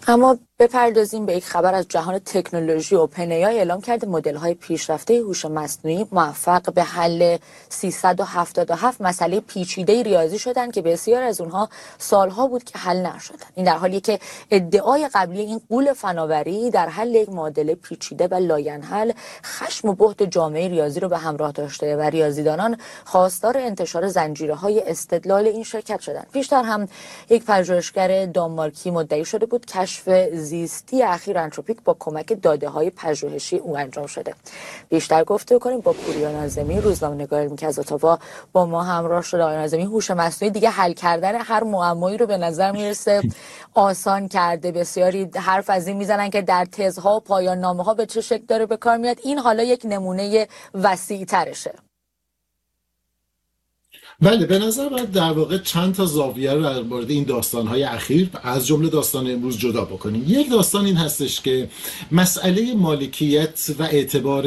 اما بپردازیم به یک خبر از جهان تکنولوژی. اوپن‌ای اعلام کرده مدل‌های پیشرفته هوش مصنوعی موفق به حل 377 مسئله پیچیده ریاضی شدند که بسیار از اونها سالها بود که حل نشدند. این در حالیه که ادعای قبلی این غول فناوری در حل یک معادله پیچیده و لاینحل خشم و بهت جامعه ریاضی رو به همراه داشته و ریاضیدانان خواستار انتشار زنجیره‌های استدلال این شرکت شدند. پیشتر هم یک پژوهشگر دانمارکی مدعی شده بود کشف زیستی اخیر انتروپیک با کمک داده‌های پژوهشی او انجام شده. بیشتر گفتگو کنیم با پوریا ناظمی، روزنامه‌نگار علمی که از اتاوا با ما همراه شده. آقای ناظمی، هوش مصنوعی دیگه حل کردن هر معمایی رو به نظر میرسه آسان کرده. بسیاری حرف از این میزنن که در تزها و پایان نامه‌ها به چه شکل داره به کار میاد. این حالا یک نمونه وسیع‌ترشه. بله، به نظر من در واقع چند تا زاویه رو در مورد این داستان‌های اخیر از جمله داستان امروز جدا بکنیم. یک داستان این هستش که مسئله مالکیت و اعتبار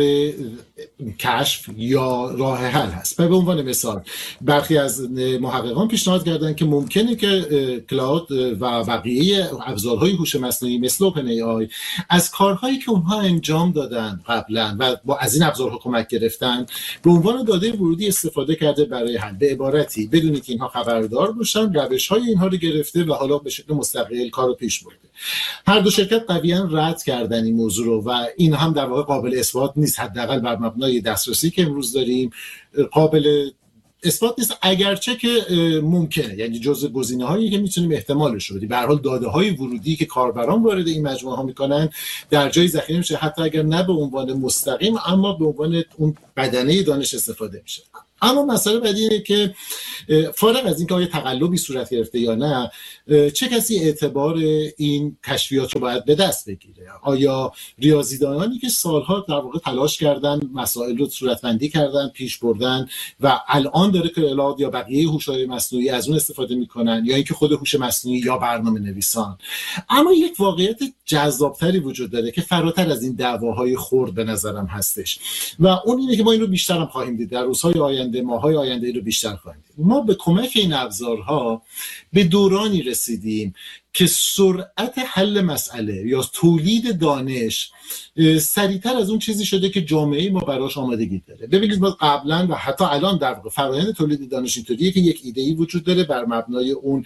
کشف یا راه حل هست. به عنوان مثال برخی از محققان پیشنهاد کردن که ممکنه که کلاود و بقیه ابزارهای هوش مصنوعی مثل اوپن ای آی از کارهایی که اونها انجام دادن قبلا و از این ابزارها کمک گرفتن به عنوان داده ورودی استفاده کرده برای حل. به عبارتی بدونید که اینها خبردار باشن، روش‌های اینها رو گرفته و حالا به شکل مستقل کارو پیش برده. هر دو شرکت قویاً رد کردن این موضوع رو و این هم در واقع قابل اثبات نیست، حداقل بر مبنای دسترسی که امروز داریم قابل اثبات نیست، اگرچه که ممکنه، یعنی جزء گزینه‌هایی که میتونیم احتمالش رو بدیم. به هر حال داده‌های ورودی که کاربران وارد این مجموعه ها میکنن در جای ذخیره میشه، حتی اگر نه به عنوان مستقیم اما به عنوان اون بدنه دانش استفاده میشه. اما مسئله بعدی اینه که فارغ از اینکه آیا تقلبی صورت گرفته یا نه، چه کسی اعتبار این کشفیات رو باید به دست بگیره؟ آیا ریاضیدانانی که سالها در واقع تلاش کردن، مسائل رو صورتبندی کردن، پیش بردن و الان داره کلاود یا بقیه هوش‌های مصنوعی از اون استفاده میکنن، یا اینکه خود هوش مصنوعی یا برنامه نویسان؟ اما یک واقعیت جذابتری وجود داره که فراتر از این دعواهای خرد به نظرم هستش و اون اینه که ما این رو بیشتر هم خواهیم دید در روزهای آینده، ماهای آینده این رو بیشتر خواهیم دید. ما به کمک این ابزارها به دورانی رسیدیم که سرعت حل مسئله یا تولید دانش سریعتر از اون چیزی شده که جامعه ما براش آمادگی داره. ببینید ما قبلا و حتی الان در واقع فرآیند تولید دانش اینطوریه که یک ایده‌ای وجود داره، بر مبنای اون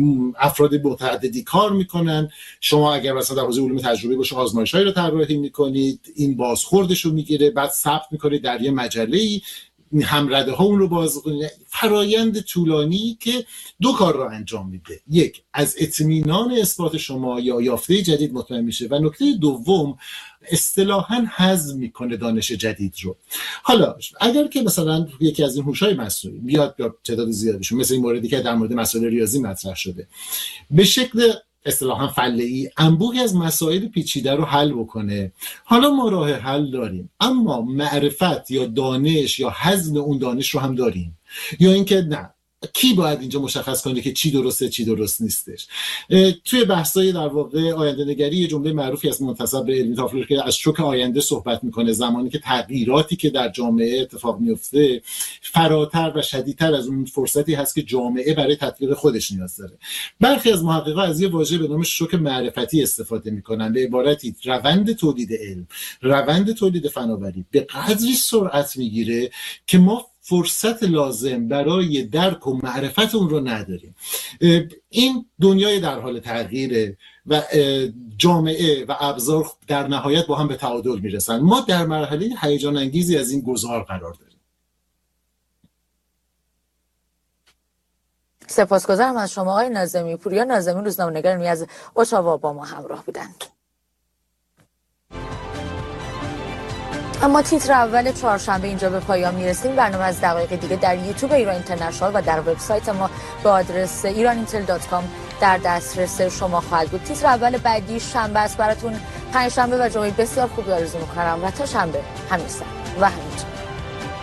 افراد متعددی کار میکنن. شما اگر مثلا در حوزه علوم تجربی باشه آزمایش‌هایی رو طراحی میکنید، این بازخوردش رو میگیره، بعد ثبت میکنید در یه مجله‌ای، همرده ها اون رو باز کنید. فرایند طولانی که دو کار را انجام میده: یک، از اطمینان اثبات شما یا یافته جدید مطمئن میشه و نکته دوم اصطلاحاً هضم میکنه دانش جدید رو. حالا اگر که مثلا یکی از این هوش‌های مصنوعی بیاد یا تعداد زیادشون مثل این موردی که در مورد مسائل ریاضی مطرح شده به شکل اصطلاحاً فله‌ای انبوهی از مسائل پیچیده رو حل بکنه، حالا ما راه حل داریم، اما معرفت یا دانش یا هضم اون دانش رو هم داریم، یا اینکه نه؟ کی باید اینجا مشخص کنه که چی درسته چی درست نیستش؟ توی بحث‌های در واقع آینده نگری یه جمله معروفی از منتسب علمی تافلر که از شوک آینده صحبت میکنه، زمانی که تغییراتی که در جامعه اتفاق میفته فراتر و شدیدتر از اون فرصتی هست که جامعه برای تطبیق خودش نیاز داره. برخی از محققا از یه واژه به نام شوک معرفتی استفاده میکنن، به عبارتی روند تولید علم، روند تولید فناوری به قدری سرعت میگیره که ما فرصت لازم برای درک و معرفت اون رو نداریم. این دنیای در حال تغییره و جامعه و ابزار در نهایت با هم به تعادل میرسن. ما در مرحله هیجان انگیزی از این گذار قرار داریم. سپاسگزارم از شما آقای ناظمی. پوریا ناظمی، روزنامه‌نگار علمی از اتاوا با ما همراه بودند. اما تیتر اول چهارشنبه اینجا به پایان میرسیم. برنامه از دقایق دیگه در یوتیوب ایران اینترنشنال و در وبسایت ما به آدرسiranintel.com در دسترس شما خواهد بود. تیتر اول بعدی شنبه است براتون. پنجشنبه و جمعه بسیار خوبی آرزو می‌کنم و تا شنبه همین سر و همین